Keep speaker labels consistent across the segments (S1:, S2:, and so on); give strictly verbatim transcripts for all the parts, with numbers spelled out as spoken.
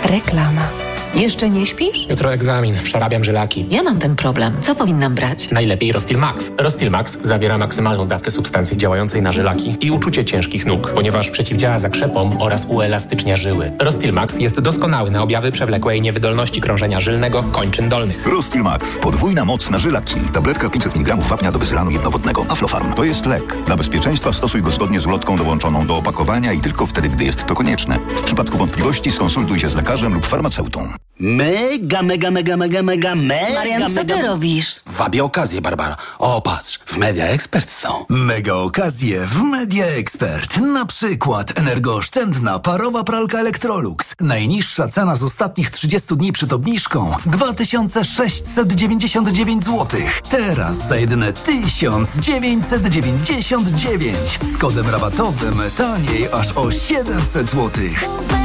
S1: Reklama.
S2: Jeszcze nie śpisz?
S3: Jutro egzamin, przerabiam żylaki.
S2: Ja mam ten problem. Co powinnam brać?
S3: Najlepiej Rostil Max. Rostil Max zawiera maksymalną dawkę substancji działającej na żylaki i uczucie ciężkich nóg, ponieważ przeciwdziała zakrzepom oraz uelastycznia żyły. Rostil Max jest doskonały na objawy przewlekłej niewydolności krążenia żylnego kończyn dolnych.
S4: Rostil Max. Podwójna moc na żylaki. Tabletka pięćset miligramów wapnia do bezylanu jednowodnego. Aflofarm. To jest lek. Dla bezpieczeństwa stosuj go zgodnie z ulotką dołączoną do opakowania i tylko wtedy, gdy jest to konieczne. W przypadku wątpliwości skonsultuj się z lekarzem lub farmaceutą.
S5: Mega, mega, mega, mega, mega, mega,
S2: Marian, co
S5: mega...
S2: ty robisz?
S5: Wabię okazję, Barbara. O, patrz, w Media Expert są.
S6: Mega okazje w Media Expert. Na przykład energooszczędna parowa pralka Electrolux. Najniższa cena z ostatnich trzydziestu dni przed obniżką dwa tysiące sześćset dziewięćdziesiąt dziewięć złotych. Teraz za jedyne tysiąc dziewięćset dziewięćdziesiąt dziewięć. Z kodem rabatowym taniej aż o siedemset złotych.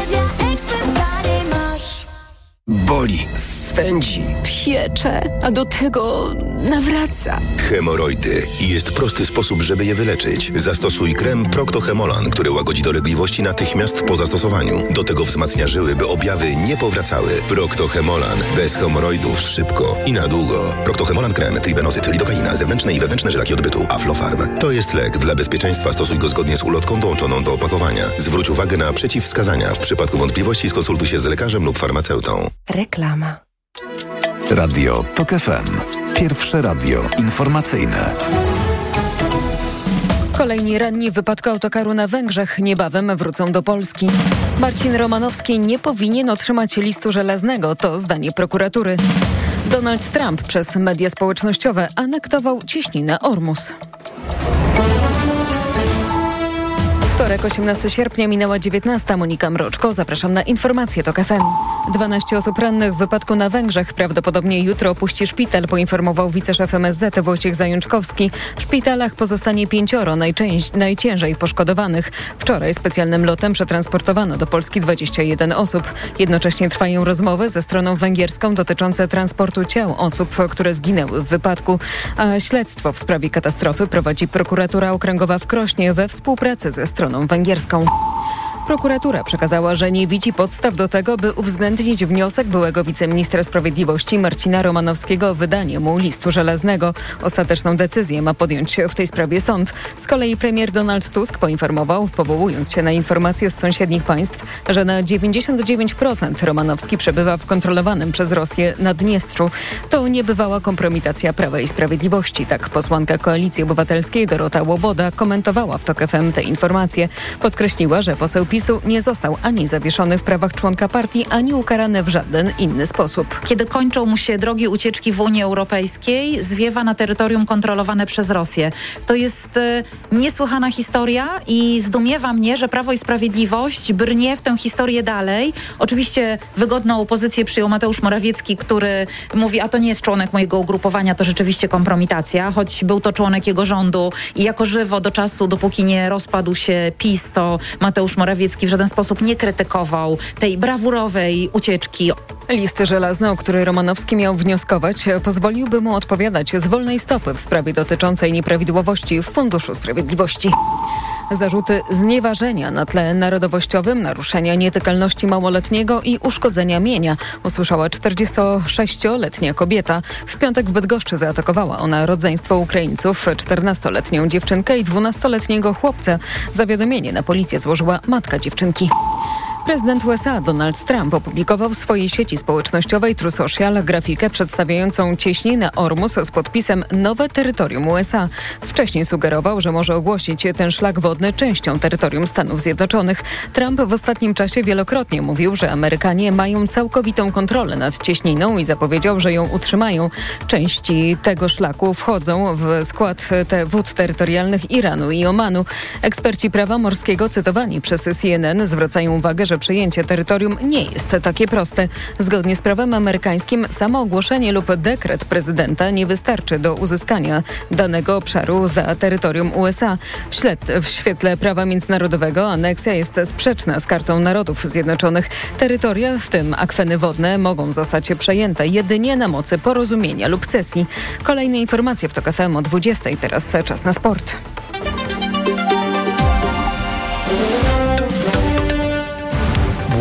S7: Boli, swędzi, piecze, a do tego nawraca.
S8: Hemoroidy. I jest prosty sposób, żeby je wyleczyć. Zastosuj krem Procto-Hemolan, który łagodzi dolegliwości natychmiast po zastosowaniu. Do tego wzmacnia żyły, by objawy nie powracały. Procto-Hemolan. Bez hemoroidów szybko i na długo. Procto-Hemolan krem, tribenozyt, lidokaina, zewnętrzne i wewnętrzne żylaki odbytu. Aflofarm. To jest lek. Dla bezpieczeństwa stosuj go zgodnie z ulotką dołączoną do opakowania. Zwróć uwagę na przeciwwskazania. W przypadku wątpliwości skonsultuj się z lekarzem lub farmaceutą.
S1: Reklama.
S9: Radio TOK F M. Pierwsze radio informacyjne.
S10: Kolejni ranni w wypadku autokaru na Węgrzech niebawem wrócą do Polski. Marcin Romanowski nie powinien otrzymać listu żelaznego, to zdanie prokuratury. Donald Trump przez media społecznościowe anektował cieśninę Ormus. Wtorek, osiemnastego sierpnia, minęła dziewiętnasta. Monika Mroczko, zapraszam na informacje TOK F M. dwanaście osób rannych w wypadku na Węgrzech. Prawdopodobnie jutro opuści szpital, poinformował wiceszef M S Z Wojciech Zajączkowski. W szpitalach pozostanie pięcioro najczęś- najciężej poszkodowanych. Wczoraj specjalnym lotem przetransportowano do Polski dwadzieścia jeden osób. Jednocześnie trwają rozmowy ze stroną węgierską dotyczące transportu ciał osób, które zginęły w wypadku. A śledztwo w sprawie katastrofy prowadzi prokuratura okręgowa w Krośnie we współpracy ze stroną węgierską. Prokuratura przekazała, że nie widzi podstaw do tego, by uwzględnić wniosek byłego wiceministra sprawiedliwości Marcina Romanowskiego o wydanie mu listu żelaznego. Ostateczną decyzję ma podjąć w tej sprawie sąd. Z kolei premier Donald Tusk poinformował, powołując się na informacje z sąsiednich państw, że na dziewięćdziesiąt dziewięć procent Romanowski przebywa w kontrolowanym przez Rosję Naddniestrzu. To niebywała kompromitacja Prawa i Sprawiedliwości. Tak posłanka Koalicji Obywatelskiej Dorota Łoboda komentowała w TOK F M te informacje. Podkreśliła, że poseł PiSu nie został ani zawieszony w prawach członka partii, ani ukarany w żaden inny sposób.
S11: Kiedy kończą mu się drogi ucieczki w Unii Europejskiej, zwiewa na terytorium kontrolowane przez Rosję. To jest e, niesłychana historia i zdumiewa mnie, że Prawo i Sprawiedliwość brnie w tę historię dalej. Oczywiście wygodną opozycję przyjął Mateusz Morawiecki, który mówi, a to nie jest członek mojego ugrupowania, to rzeczywiście kompromitacja, choć był to członek jego rządu i jako żywo do czasu, dopóki nie rozpadł się PiS, to Mateusz Morawiecki w żaden sposób nie krytykował tej brawurowej ucieczki.
S10: List żelazny, o który Romanowski miał wnioskować, pozwoliłby mu odpowiadać z wolnej stopy w sprawie dotyczącej nieprawidłowości w Funduszu Sprawiedliwości. Zarzuty znieważenia na tle narodowościowym, naruszenia nietykalności małoletniego i uszkodzenia mienia usłyszała czterdziestosześcioletnia kobieta. W piątek w Bydgoszczy zaatakowała ona rodzeństwo Ukraińców, czternastoletnią dziewczynkę i dwunastoletniego chłopca. Zawiadomienie na policję złożyła matka dziewczynki. Prezydent U S A Donald Trump opublikował w swojej sieci społecznościowej True Social grafikę przedstawiającą cieśninę Ormus z podpisem Nowe terytorium U S A. Wcześniej sugerował, że może ogłosić ten szlak wodny częścią terytorium Stanów Zjednoczonych. Trump w ostatnim czasie wielokrotnie mówił, że Amerykanie mają całkowitą kontrolę nad cieśniną i zapowiedział, że ją utrzymają. Części tego szlaku wchodzą w skład te wód terytorialnych Iranu i Omanu. Eksperci prawa morskiego cytowani przez C N N zwracają uwagę, że przejęcie terytorium nie jest takie proste. Zgodnie z prawem amerykańskim samo ogłoszenie lub dekret prezydenta nie wystarczy do uzyskania danego obszaru za terytorium U S A. W, śled, w świetle prawa międzynarodowego aneksja jest sprzeczna z Kartą Narodów Zjednoczonych. Terytoria, w tym akweny wodne, mogą zostać przejęte jedynie na mocy porozumienia lub cesji. Kolejne informacje w TOK F M o dwudziestej. Teraz czas na sport.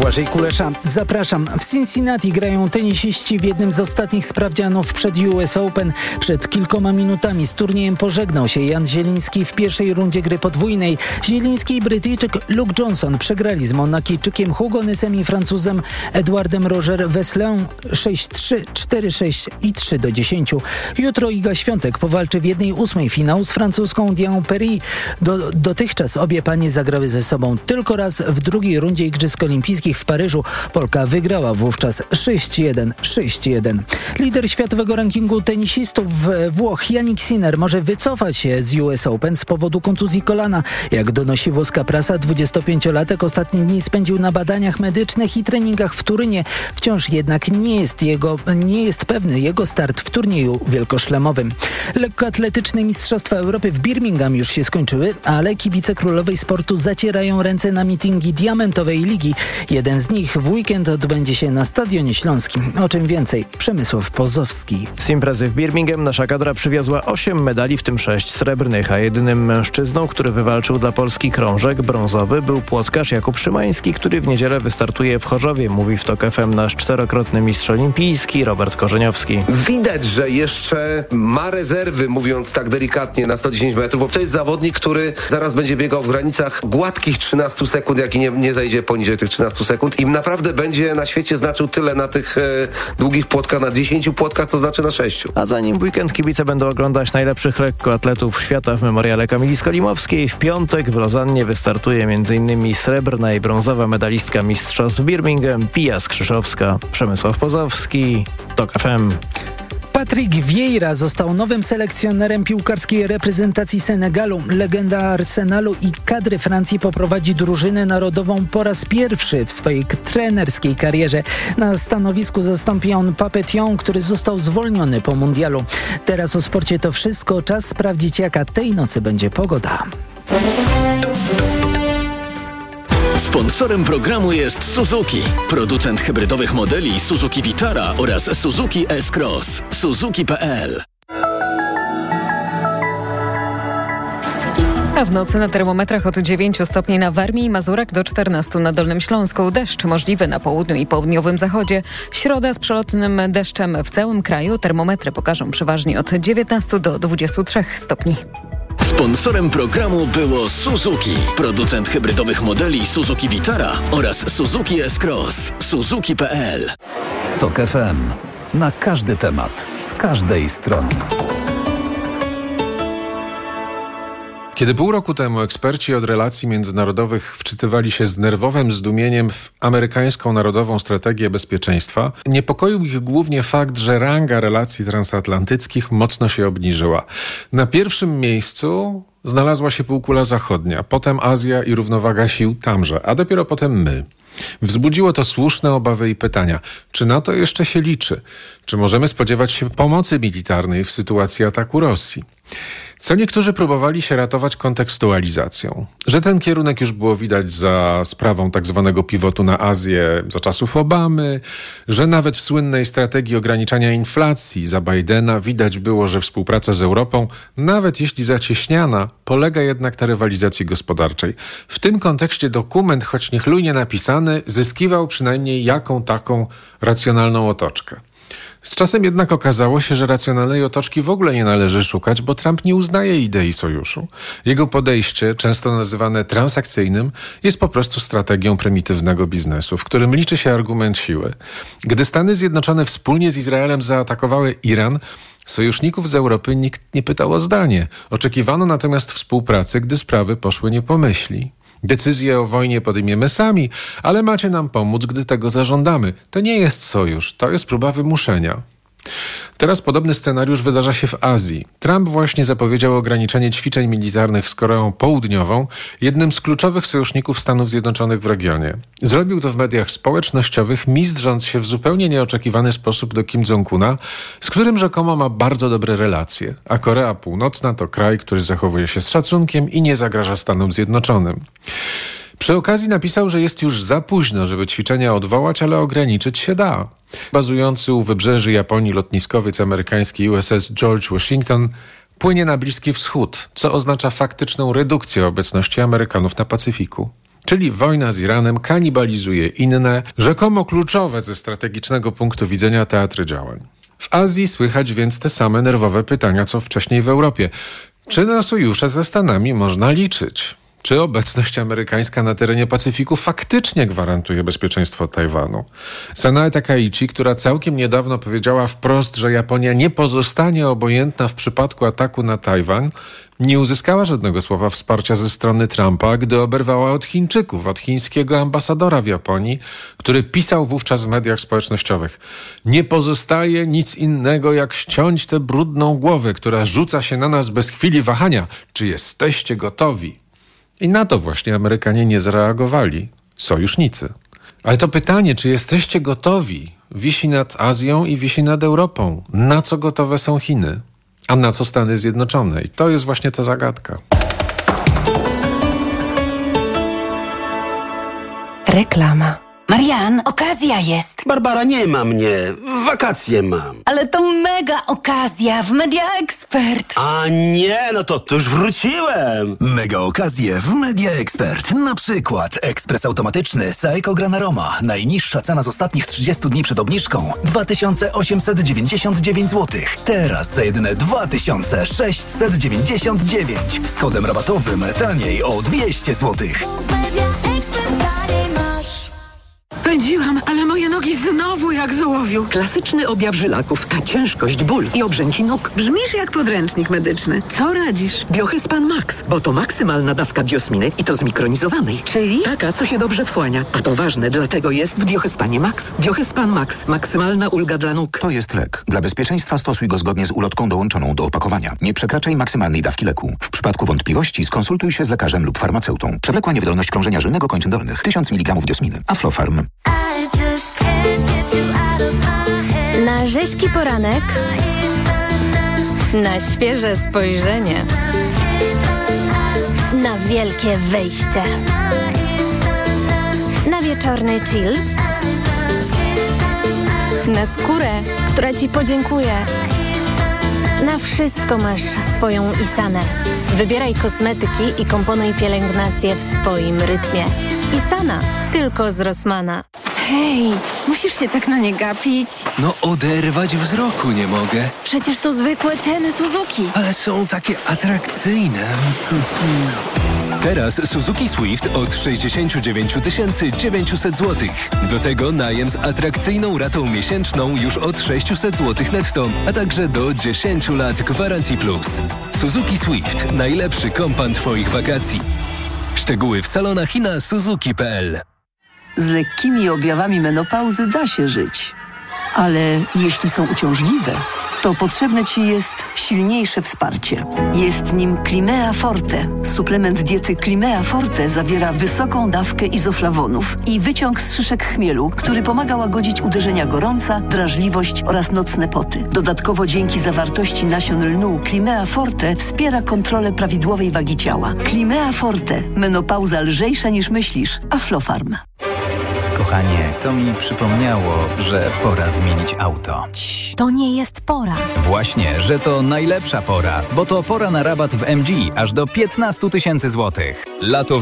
S1: Błażej Kulesza. Zapraszam. W Cincinnati grają tenisiści w jednym z ostatnich sprawdzianów przed U S Open. Przed kilkoma minutami z turniejem pożegnał się Jan Zieliński w pierwszej rundzie gry podwójnej. Zieliński i Brytyjczyk Luke Johnson przegrali z Monakijczykiem Hugo Nysem i Francuzem Edouardem Roger Vesselin sześć trzy, cztery sześć i trzy do dziesięciu. Jutro Iga Świątek powalczy w jednej ósmej finału z francuską Dianą Perry. Do, dotychczas obie panie zagrały ze sobą tylko raz w drugiej rundzie Igrzysk Olimpijskich w Paryżu. Polka wygrała wówczas sześć jeden, sześć jeden. Lider światowego rankingu tenisistów Włoch Jannik Sinner może wycofać się z U S Open z powodu kontuzji kolana. Jak donosi włoska prasa, dwudziestopięciolatek ostatnie dni spędził na badaniach medycznych i treningach w Turynie. Wciąż jednak nie jest, jego, nie jest pewny jego start w turnieju wielkoszlemowym. Lekkoatletyczne Mistrzostwa Europy w Birmingham już się skończyły, ale kibice królowej sportu zacierają ręce na mitingi Diamentowej Ligi. Jeden z nich w weekend odbędzie się na Stadionie Śląskim. O czym więcej? Przemysław Pozowski.
S12: Z imprezy w Birmingham nasza kadra przywiozła osiem medali, w tym sześć srebrnych, a jedynym mężczyzną, który wywalczył dla Polski krążek brązowy, był płotkarz Jakub Szymański, który w niedzielę wystartuje w Chorzowie, mówi w TOK F M nasz czterokrotny mistrz olimpijski Robert Korzeniowski.
S13: Widać, że jeszcze ma rezerwy, mówiąc tak delikatnie, na sto dziesięć metrów, bo to jest zawodnik, który zaraz będzie biegał w granicach gładkich trzynastu sekund, jak i nie, nie zajdzie poniżej tych trzynastu sekund i naprawdę będzie na świecie znaczył tyle na tych e, długich płotkach, na dziesięciu płotkach, co znaczy na sześciu.
S12: A zanim w weekend kibice będą oglądać najlepszych lekkoatletów świata w memoriale Kamili Skolimowskiej, w piątek w Lozannie wystartuje m.in. srebrna i brązowa medalistka mistrzostw Birmingham Pia Skrzyszowska. Przemysław Pozowski, TOK F M.
S1: Patrick Vieira został nowym selekcjonerem piłkarskiej reprezentacji Senegalu. Legenda Arsenalu i kadry Francji poprowadzi drużynę narodową po raz pierwszy w swojej trenerskiej karierze. Na stanowisku zastąpi on Papetią, który został zwolniony po mundialu. Teraz o sporcie to wszystko. Czas sprawdzić, jaka tej nocy będzie pogoda.
S14: Sponsorem programu jest Suzuki, producent hybrydowych modeli Suzuki Vitara oraz Suzuki S-Cross. Suzuki kropka p l.
S10: A w nocy na termometrach od dziewięciu stopni na Warmii i Mazurach do czternastu na Dolnym Śląsku. Deszcz możliwy na południu i południowym zachodzie. Środa z przelotnym deszczem w całym kraju. Termometry pokażą przeważnie od dziewiętnastu do dwudziestu trzech stopni.
S14: Sponsorem programu było Suzuki, producent hybrydowych modeli Suzuki Vitara oraz Suzuki S-Cross. Suzuki kropka p l.
S9: TOK F M. Na każdy temat, z każdej strony.
S15: Kiedy pół roku temu eksperci od relacji międzynarodowych wczytywali się z nerwowym zdumieniem w amerykańską Narodową Strategię Bezpieczeństwa, niepokoił ich głównie fakt, że ranga relacji transatlantyckich mocno się obniżyła. Na pierwszym miejscu znalazła się półkula zachodnia, potem Azja i równowaga sił tamże, a dopiero potem my. Wzbudziło to słuszne obawy i pytania, czy NATO jeszcze się liczy? Czy możemy spodziewać się pomocy militarnej w sytuacji ataku Rosji? Co niektórzy próbowali się ratować kontekstualizacją, że ten kierunek już było widać za sprawą tak zwanego pivotu na Azję za czasów Obamy, że nawet w słynnej strategii ograniczania inflacji za Bidena widać było, że współpraca z Europą, nawet jeśli zacieśniana, polega jednak na rywalizacji gospodarczej. W tym kontekście dokument, choć niechlujnie napisany, zyskiwał przynajmniej jaką taką racjonalną otoczkę. Z czasem jednak okazało się, że racjonalnej otoczki w ogóle nie należy szukać, bo Trump nie uznaje idei sojuszu. Jego podejście, często nazywane transakcyjnym, jest po prostu strategią prymitywnego biznesu, w którym liczy się argument siły. Gdy Stany Zjednoczone wspólnie z Izraelem zaatakowały Iran, sojuszników z Europy nikt nie pytał o zdanie. Oczekiwano natomiast współpracy, gdy sprawy poszły nie po myśli. Decyzję o wojnie podejmiemy sami, ale macie nam pomóc, gdy tego zażądamy. To nie jest sojusz, to jest próba wymuszenia. Teraz podobny scenariusz wydarza się w Azji. Trump właśnie zapowiedział ograniczenie ćwiczeń militarnych z Koreą Południową, jednym z kluczowych sojuszników Stanów Zjednoczonych w regionie. Zrobił to w mediach społecznościowych, mizdrząc się w zupełnie nieoczekiwany sposób do Kim Jong-una, z którym rzekomo ma bardzo dobre relacje, a Korea Północna to kraj, który zachowuje się z szacunkiem i nie zagraża Stanom Zjednoczonym. Przy okazji napisał, że jest już za późno, żeby ćwiczenia odwołać, ale ograniczyć się da. Bazujący u wybrzeży Japonii lotniskowiec amerykański U S S George Washington płynie na Bliski Wschód, co oznacza faktyczną redukcję obecności Amerykanów na Pacyfiku. Czyli wojna z Iranem kanibalizuje inne, rzekomo kluczowe ze strategicznego punktu widzenia teatry działań. W Azji słychać więc te same nerwowe pytania, co wcześniej w Europie. Czy na sojusze ze Stanami można liczyć? Czy obecność amerykańska na terenie Pacyfiku faktycznie gwarantuje bezpieczeństwo Tajwanu? Sanae Takaichi, która całkiem niedawno powiedziała wprost, że Japonia nie pozostanie obojętna w przypadku ataku na Tajwan, nie uzyskała żadnego słowa wsparcia ze strony Trumpa, gdy oberwała od Chińczyków, od chińskiego ambasadora w Japonii, który pisał wówczas w mediach społecznościowych: nie pozostaje nic innego, jak ściąć tę brudną głowę, która rzuca się na nas bez chwili wahania. Czy jesteście gotowi? I na to właśnie Amerykanie nie zareagowali. Sojusznicy. Ale to pytanie, czy jesteście gotowi, wisi nad Azją i wisi nad Europą. Na co gotowe są Chiny? A na co Stany Zjednoczone? I to jest właśnie ta zagadka.
S16: Reklama.
S17: Marian, okazja jest.
S5: Barbara, nie ma mnie. Wakacje mam.
S17: Ale to mega okazja w Media Expert.
S5: A nie, no to, to już wróciłem.
S6: Mega okazje w Media Expert. Na przykład ekspres automatyczny Saeco Gran Aroma. Najniższa cena z ostatnich trzydziestu dni przed obniżką dwa tysiące osiemset dziewięćdziesiąt dziewięć złotych. Teraz za jedyne dwa tysiące sześćset dziewięćdziesiąt dziewięć. Z kodem rabatowym taniej o dwieście złotych.
S18: Pędziłam, ale moje nogi znowu jak z ołowiu. Klasyczny objaw żylaków, ta ciężkość, ból i obrzęki nóg. Brzmisz jak podręcznik medyczny. Co radzisz? Biohyspan Max, bo to maksymalna dawka biosminy i to zmikronizowanej. Czyli? Taka, co się dobrze wchłania. A to ważne, dlatego jest w Biohyspanie Max. Biohyspan Max. Maksymalna ulga dla nóg.
S19: To jest lek. Dla bezpieczeństwa stosuj go zgodnie z ulotką dołączoną do opakowania. Nie przekraczaj maksymalnej dawki leku. W przypadku wątpliwości skonsultuj się z lekarzem lub farmaceutą. Przewlekła niewydolność krążenia żylnego kończyn dolnych. tysiąc miligramów diosminy. Aflofarm.
S16: Na rzeźki poranek, na świeże spojrzenie, na wielkie wejście, na wieczorny chill, na skórę, która Ci podziękuje. Na wszystko masz swoją Isanę. Wybieraj kosmetyki i komponuj pielęgnację w swoim rytmie. Isana, tylko z Rossmana.
S7: Hej, musisz się tak na nie gapić.
S20: No oderwać wzroku nie mogę.
S7: Przecież to zwykłe ceny Suzuki.
S20: Ale są takie atrakcyjne. Teraz Suzuki Swift od sześćdziesiąt dziewięć tysięcy dziewięćset złotych. Do tego najem z atrakcyjną ratą miesięczną już od sześćset złotych netto, a także do dziesięć lat gwarancji plus. Suzuki Swift. Najlepszy kompan Twoich wakacji. Szczegóły w salonach i na suzuki kropka p l.
S21: Z lekkimi objawami menopauzy da się żyć. Ale jeśli są uciążliwe, to potrzebne Ci jest silniejsze wsparcie. Jest nim Climea Forte. Suplement diety Climea Forte zawiera wysoką dawkę izoflawonów i wyciąg z szyszek chmielu, który pomaga łagodzić uderzenia gorąca, drażliwość oraz nocne poty. Dodatkowo dzięki zawartości nasion lnu Climea Forte wspiera kontrolę prawidłowej wagi ciała. Climea Forte. Menopauza lżejsza niż myślisz. Aflofarm.
S22: Kochanie, to mi przypomniało, że pora zmienić auto.
S16: To nie jest pora.
S22: Właśnie, że to najlepsza pora, bo to pora na rabat w M G aż do piętnaście tysięcy złotych. Lato